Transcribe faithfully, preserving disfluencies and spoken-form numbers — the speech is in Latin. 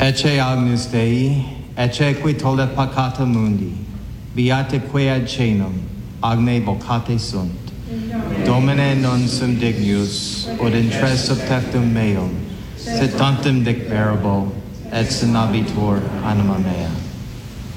Ecce agnus Dei, ecce qui tollet peccata mundi, beate quae ad caenum, agne vocate sunt. Domine non sum dignus, ut intres subtectum meum, sed tantum dicverabo, et sinabitur anima mea.